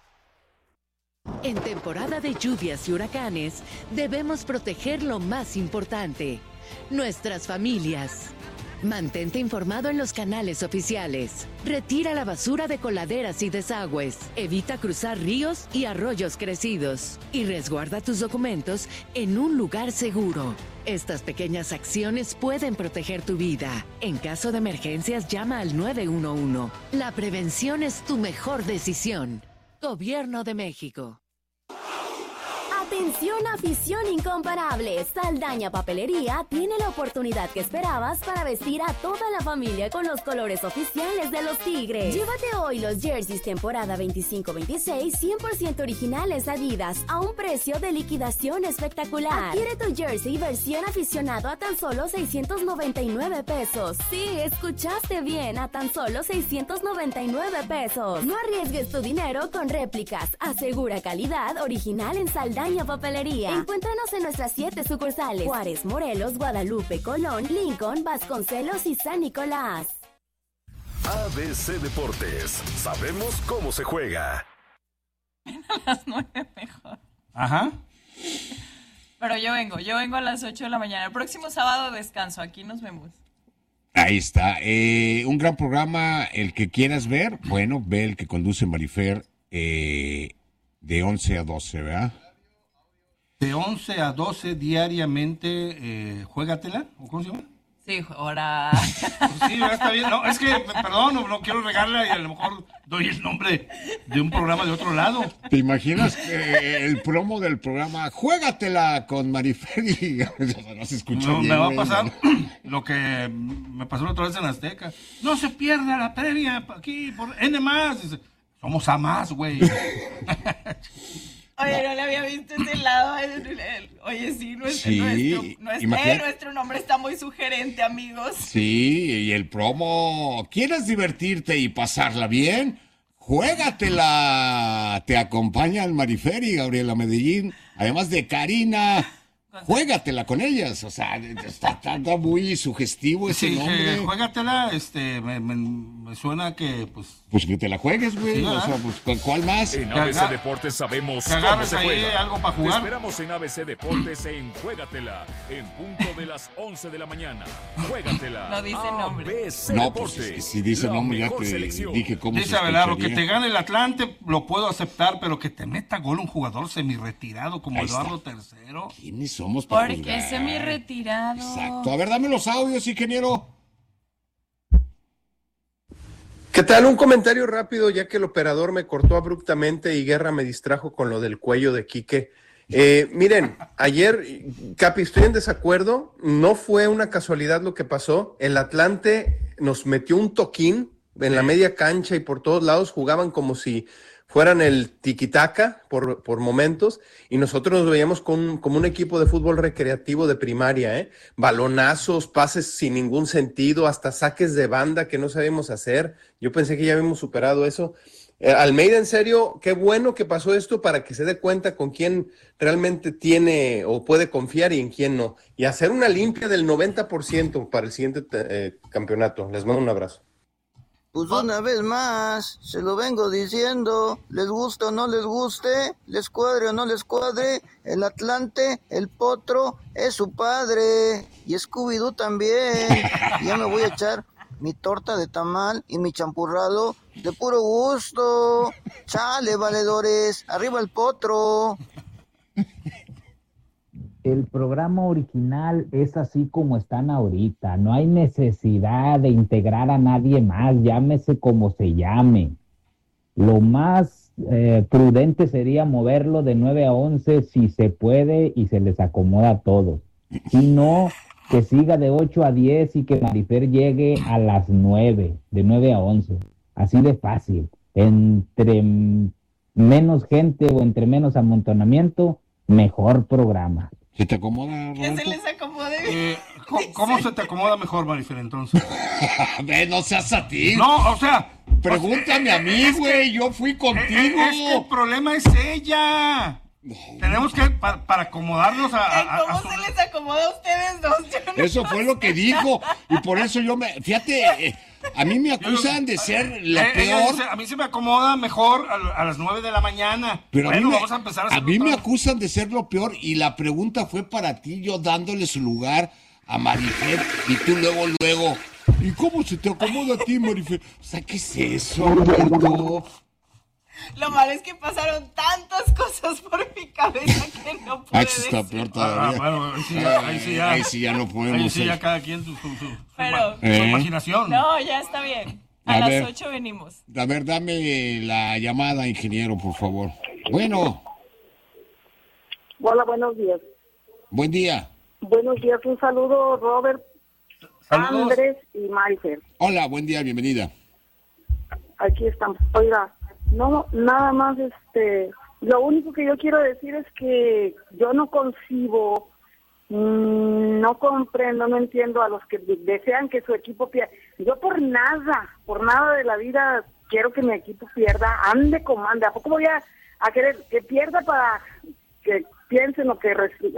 En temporada de lluvias y huracanes, debemos proteger lo más importante, nuestras familias. Mantente informado en los canales oficiales. Retira la basura de coladeras y desagües. Evita cruzar ríos y arroyos crecidos. Y resguarda tus documentos en un lugar seguro. Estas pequeñas acciones pueden proteger tu vida. En caso de emergencias, llama al 911. La prevención es tu mejor decisión. Gobierno de México. Atención, afición incomparable. Saldaña Papelería tiene la oportunidad que esperabas para vestir a toda la familia con los colores oficiales de los Tigres. Llévate hoy los jerseys temporada 25-26 100% originales Adidas a un precio de liquidación espectacular. Adquiere tu jersey versión aficionado a tan solo 699 pesos. Sí, escuchaste bien, a tan solo 699 pesos. No arriesgues tu dinero con réplicas. Asegura calidad original en Saldaña Papelería. Encuéntranos en nuestras 7 sucursales: Juárez, Morelos, Guadalupe, Colón, Lincoln, Vasconcelos y San Nicolás. ABC Deportes, sabemos cómo se juega. A las 9 mejor. Ajá. Pero yo vengo a las 8 de la mañana. El próximo sábado descanso, aquí nos vemos. Ahí está. Un gran programa, el que quieras ver, bueno, ve el que conduce Marifer de 11 a 12, ¿verdad? De 11 a 12 diariamente, juégatela, ¿o cómo se llama? Sí, ahora. Sí, ya está bien. No, es que, perdón, no quiero regarla y a lo mejor doy el nombre de un programa de otro lado. ¿Te imaginas el promo del programa Juégatela con Marifer y no se escucha bien? Me va a pasar lo que me pasó la otra vez en Azteca. No se pierda la previa aquí por N+. Dice, somos a más, güey. Oye, no le había visto ese lado. Oye, sí, nuestro nombre está muy sugerente, amigos. Sí, y el promo. ¿Quieres divertirte y pasarla bien? Juégatela. Te acompañan Marifer y Gabriela Medellín, además de Karina. Juégatela con ellas. O sea, está muy sugestivo ese nombre. Juégatela, me suena que, pues... Pues que te la juegues, güey. Sí, o sea, pues, ¿cuál más? En ABC Deportes sabemos que cómo agarres se ahí juega. algo para Te jugar. esperamos en ABC Deportes en Juégatela, en punto de las 11 de la mañana. Juégatela. No dice nombre. ABC No, Deportes, pues si dice la nombre ya mejor te selección. dije cómo Dice se Abelardo, que escucharía. te gane el Atlante lo puedo aceptar, pero que te meta gol un jugador semi-retirado como Ahí está. Eduardo III. ¿Quiénes somos para Porque juzgar? es semi-retirado. Exacto. A ver, dame los audios, ingeniero. ¿Qué tal? Un comentario rápido, ya que el operador me cortó abruptamente y Guerra me distrajo con lo del cuello de Quique. Miren, ayer, Capi, estoy en desacuerdo. No fue una casualidad lo que pasó. El Atlante nos metió un toquín en la media cancha y por todos lados jugaban como si fueran el tiquitaca por momentos, y nosotros nos veíamos como un equipo de fútbol recreativo de primaria, balonazos, pases sin ningún sentido, hasta saques de banda que no sabíamos hacer. Yo pensé que ya habíamos superado eso. Almeida, en serio, qué bueno que pasó esto para que se dé cuenta con quién realmente tiene o puede confiar y en quién no. Y hacer una limpia del 90% para el siguiente campeonato. Les mando un abrazo. Pues una vez más, se lo vengo diciendo, les guste o no les guste, les cuadre o no les cuadre, el Atlante, el Potro, es su padre, y Scooby-Doo también. Ya me voy a echar mi torta de tamal y mi champurrado de puro gusto. Chale, valedores, arriba el Potro. El programa original es así como están ahorita. No hay necesidad de integrar a nadie más, llámese como se llame. Lo más prudente sería moverlo de 9 a 11 si se puede y se les acomoda a todos. Si no, que siga de 8 a 10 y que Marifer llegue a las 9, de 9 a 11. Así de fácil. Entre menos gente o entre menos amontonamiento, mejor programa. ¿Se te acomoda, Que Roberto? se les acomode. ¿Cómo se te acomoda mejor, Marifer, entonces? Ve, no seas a ti. No, o sea... Pregúntame a mí, güey, yo fui contigo. Es que el problema es ella. Tenemos que, para acomodarnos ¿Cómo se les acomoda a ustedes dos? Yo no Eso fue lo que dijo. Y por eso yo fíjate, a mí me acusan de ser lo ella peor. dice, a mí se me acomoda mejor a las 9 de la mañana. Pero bueno, a vamos a empezar a mí me acusan de ser lo peor. Y la pregunta fue para ti, yo dándole su lugar a Marifer. Y tú luego. ¿Y cómo se te acomoda a ti, Marifer? O sea, ¿qué es eso, Roberto? Lo malo es que pasaron tantas cosas por mi cabeza que no pude Eso está decir. peor todavía. Bueno, ahí sí ya no podemos. Ahí sí ya cada quien su Pero, imaginación. No, ya está bien. A las 8 venimos. A ver, dame la llamada, ingeniero, por favor. Bueno. Hola, buenos días. Buen día. Buenos días, un saludo, Robert, Saludos. Andrés y Marifer. Hola, buen día, bienvenida. Aquí estamos. Oiga, no, nada más, lo único que yo quiero decir es que yo no concibo, no comprendo, no entiendo a los que desean que su equipo pierda. Yo por nada de la vida quiero que mi equipo pierda, ande como ande. ¿A poco voy a querer que pierda para que piensen lo que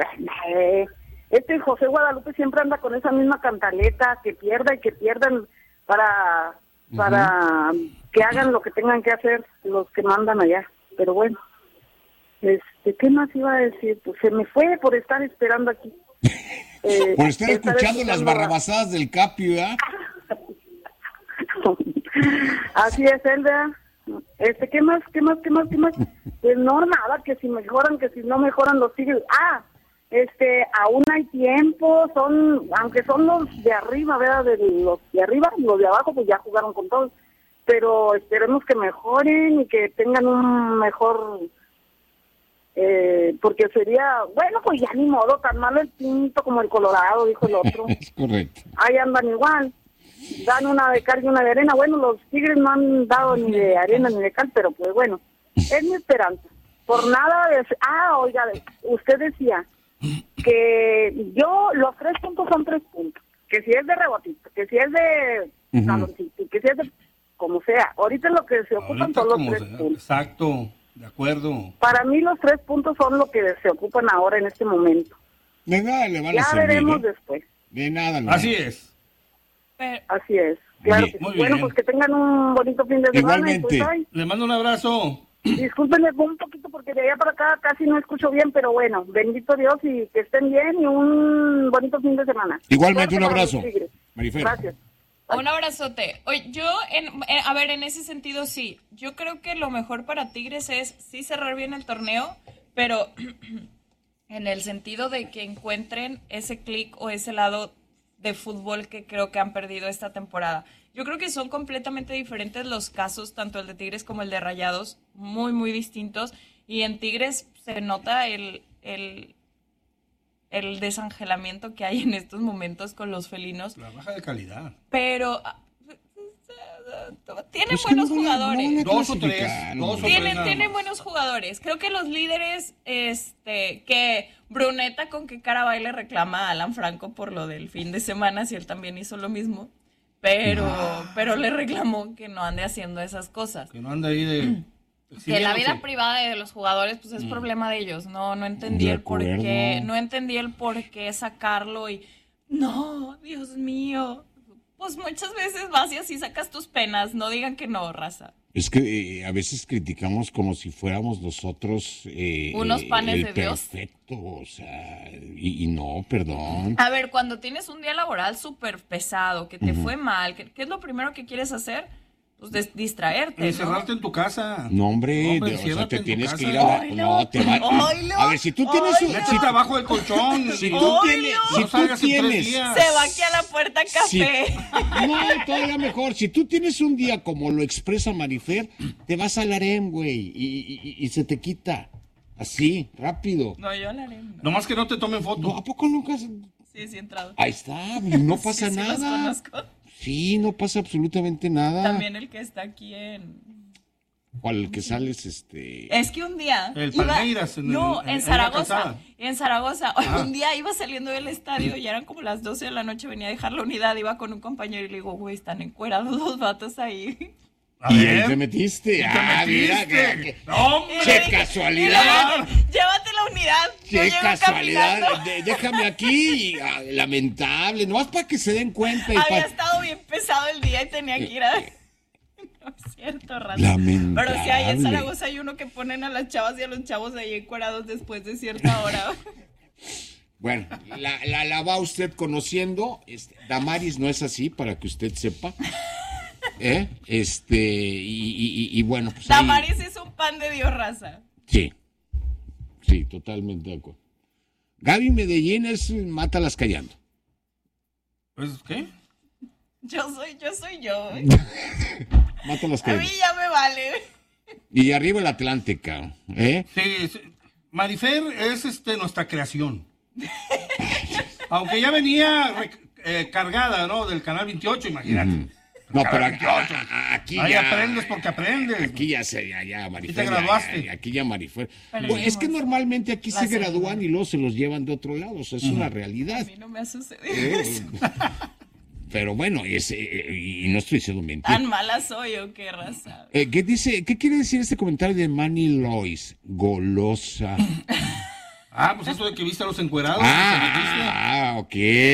José Guadalupe siempre anda con esa misma cantaleta, que pierda y que pierdan para que hagan lo que tengan que hacer los que mandan allá. Pero bueno, ¿qué más iba a decir? Pues se me fue por estar esperando aquí. Por estar escuchando las barrabasadas del Capi, ¿verdad? Así es, Elda. ¿Qué más? Pues no, nada, que si mejoran, que si no mejoran los Tigres. Aún hay tiempo, aunque son los de arriba, ¿verdad? Los de arriba, los de abajo, pues ya jugaron con todos. Pero esperemos que mejoren y que tengan un mejor, porque sería, bueno, pues ya ni modo, tan malo el Pinto como el Colorado, dijo el otro. Es correcto. Ahí andan igual, dan una de cal y una de arena. Bueno, los Tigres no han dado ni de arena ni de cal, pero pues bueno, es mi esperanza. Por nada de... oiga, usted decía que los 3 puntos son 3 puntos, que si es de rebotito, que si es de taloncito, que si es de como sea. Ahorita lo que se ocupan son los 3 puntos. Exacto, de acuerdo. Para mí los 3 puntos son lo que se ocupan ahora en este momento. De nada le van a Ya servir, veremos después. De nada. Así es. Así es. Claro Bien, que sí. muy Bueno, bien. pues que tengan un bonito fin de semana. Igualmente. Y pues, ay, Le mando un abrazo. discúlpenme un poquito porque de allá para acá casi no escucho bien, pero bueno, bendito Dios y que estén bien y un bonito fin de semana. Igualmente, un Suerte para abrazo. los Tigres. Marifer. Gracias. Un abrazote. Oye, yo, a ver, en ese sentido sí. Yo creo que lo mejor para Tigres es sí cerrar bien el torneo, pero en el sentido de que encuentren ese clic o ese lado de fútbol que creo que han perdido esta temporada. Yo creo que son completamente diferentes los casos, tanto el de Tigres como el de Rayados, muy, muy distintos. Y en Tigres se nota el desangelamiento que hay en estos momentos con los felinos. La baja de calidad. Pero tienen buenos jugadores. Dos o tres. Tienen buenos jugadores. Creo que los líderes, que Bruneta con qué cara va y le reclama a Alan Franco por lo del fin de semana, si él también hizo lo mismo. Pero le reclamó que no ande haciendo esas cosas. Que no ande ahí de... Que la vida privada de los jugadores pues es problema de ellos. No entendí el por qué, no entendí el por qué sacarlo y no, Dios mío. Pues muchas veces vas y así sacas tus penas, no digan que no, raza. Es que a veces criticamos como si fuéramos nosotros unos panes el de Dios. Perfecto, o sea, y no, perdón. A ver, cuando tienes un día laboral súper pesado, que te fue mal, ¿qué es lo primero que quieres hacer? Pues distraerte, Encerrarte en tu casa. No, hombre, o sea, te tienes que ir a... No, te va... A ver, si tú tienes un... Échate abajo del colchón. Si tú tienes... Se va aquí a la puerta café. No, todavía mejor. Si tú tienes un día como lo expresa Marifer, te vas al harem, güey, y se te quita. Así, rápido. No, yo al harem. No. Nomás que no te tomen foto. No, ¿a poco nunca? Sí, he entrado. Ahí está, no pasa nada. Sí, los conozco. Sí, no pasa absolutamente nada. También el que está aquí en... ¿Cuál? El que sales, Es que un día... El Palmeiras. En Zaragoza. En Zaragoza. Un día iba saliendo del estadio y eran como las 12 de la noche, venía a dejar la unidad, iba con un compañero y le digo, güey, están encuerados dos vatos ahí. Y ahí te metiste. Mira, qué casualidad. Llévate la unidad. Qué casualidad. Déjame aquí. Lamentable. Nomás para que se den cuenta. Había estado bien pesado el día y tenía que ir a... No es cierto, rato. Lamentable. Pero si hay en Zaragoza hay uno que ponen a las chavas y a los chavos ahí encuerados después de cierta hora. Bueno, la va usted conociendo. Damaris no es así, para que usted sepa. Y bueno, pues Damaris es un pan de Dios, raza. Sí, totalmente de acuerdo. Gaby Medellín es mátalas callando. ¿Pues qué? Yo soy yo. Mátalas A callando. mí ya me vale. Y arriba el Atlántica, Sí, Marifer es nuestra creación. Aunque ya venía cargada, ¿no? Del Canal 28, imagínate. No, pero aquí ahí ya... aprendes porque aprendes. Aquí ya Marifer. ¿Y te graduaste? Aquí ya Marifer. Pero Bueno, es que normalmente aquí se Gracias. gradúan y luego se los llevan de otro lado. O sea, es una realidad. A mí no me ha sucedido eso. Pero bueno, y no estoy diciendo mentira. ¿Tan mala soy o qué, raza? ¿Qué quiere decir este comentario de Manny Lois? Golosa. Pues eso de que viste a los encuerados. Ok.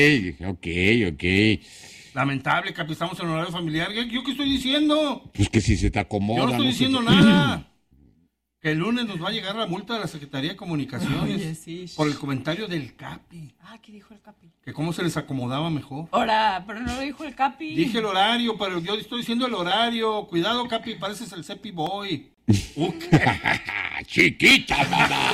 Lamentable, Capi, estamos en horario familiar. ¿Yo qué estoy diciendo? Pues que si se te acomoda. Yo no estoy diciendo nada. Que el lunes nos va a llegar la multa de la Secretaría de Comunicaciones. Oye, sí. Por el comentario del Capi. ¿Qué dijo el Capi? Que cómo se les acomodaba mejor. Ahora, pero no lo dijo el Capi. Dije el horario, pero yo estoy diciendo el horario. Cuidado, Capi, pareces el Cepi Boy. Chiquita, mamá.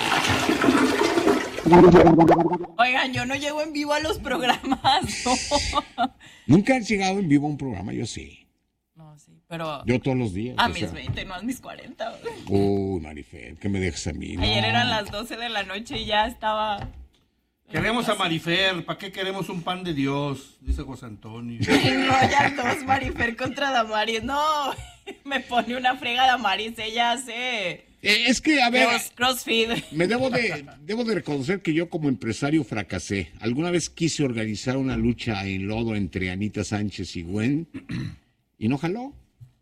Oigan, yo no llego en vivo a los programas. No. Nunca has llegado en vivo a un programa, yo sí. No, sí, pero... Yo todos los días. A mis 20, no a mis 40. Uy, Marifer, ¿qué me dejas a mí? Ayer eran las 12 de la noche y ya estaba... Queremos a Marifer, ¿para qué queremos un pan de Dios? Dice José Antonio. Royal 2, Marifer contra Damaris. No, me pone una frega Damaris, ella hace... Es que, a ver, CrossFit. Me debo de reconocer que yo como empresario fracasé. Alguna vez quise organizar una lucha en lodo entre Anita Sánchez y Gwen y no jaló.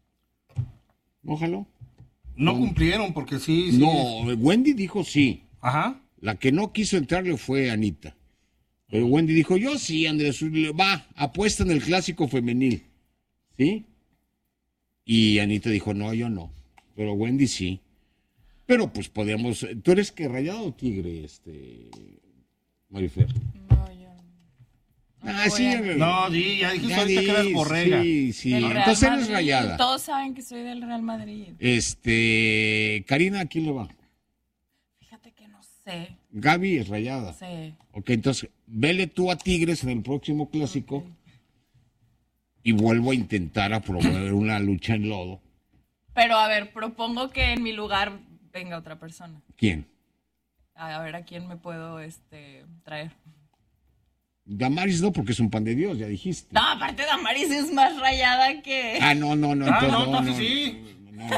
No cumplieron porque sí. No, Wendy dijo sí. Ajá. La que no quiso entrarle fue Anita. Pero Wendy dijo, yo sí, Andrés, va, apuesta en el clásico femenil. ¿Sí? Y Anita dijo, no, yo no. Pero Wendy sí. Pero pues podíamos... ¿Tú eres que Rayado o Tigre, Marifer? No, yo Ah, sí. No, ya dijiste ahorita que eras borrega. Sí. Entonces eres Rayada. Todos saben que soy del Real Madrid. Karina, ¿a quién le va? Fíjate que no sé. Gaby es Rayada. Sí. Ok, entonces, vele tú a Tigres en el próximo clásico. Okay. Y vuelvo a intentar a promover una lucha en lodo. Pero a ver, propongo que en mi lugar venga otra persona. ¿Quién? A ver, ¿a quién me puedo traer? Damaris no, porque es un pan de Dios, ya dijiste. No, aparte Damaris es más Rayada que... Ah, no. Entonces sí. No.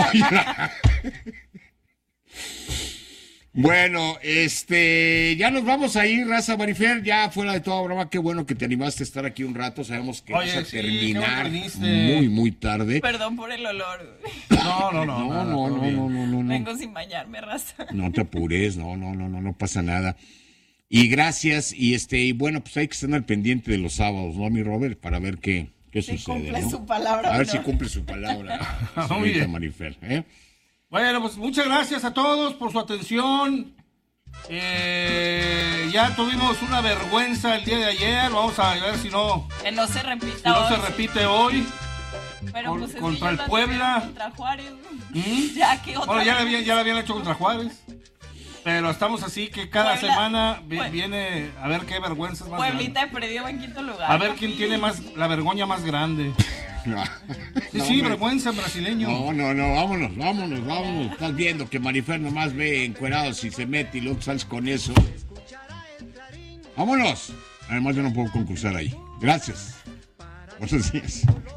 Bueno, ya nos vamos a ir, raza Marifer, ya fuera de toda broma, qué bueno que te animaste a estar aquí un rato, sabemos que vas a terminar muy tarde. Perdón por el olor. No. Vengo sin bañarme, raza. No te apures, no pasa nada. Y gracias, y bueno, pues hay que estar al pendiente de los sábados, ¿no, mi Robert? Para ver qué sucede, cumple ¿no? su palabra. A ver si cumple su palabra. Muy bien. Marifer, Bueno, pues muchas gracias a todos por su atención. Ya tuvimos una vergüenza el día de ayer. Vamos a ver si no... Que no se repita si no se repite hoy. Pero pues contra el Puebla. Contra Juárez. Ya que otra bueno, ya la habían hecho contra Juárez. Pero estamos así que cada semana viene a ver qué vergüenzas más Pueblita grandes. perdió en quinto lugar. A ver quién tiene la vergüenza más grande. Sí, vergüenza brasileño. No, vámonos. Estás viendo que Marifer nomás ve encuerado si se mete y luego sales con eso. Vámonos. Además yo no puedo concursar ahí. Gracias. Buenos días.